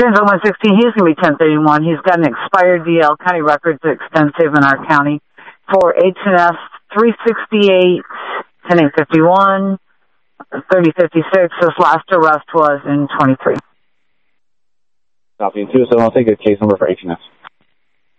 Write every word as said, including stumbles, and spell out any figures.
Central one sixteen, he's going to be ten thirty-one. He's got an expired D L. County records are extensive in our county. For H and S three sixty-eight, ten eight fifty-one, thirty fifty-six. His last arrest was in twenty-three. Copy two, so I'll take a case number for H and S.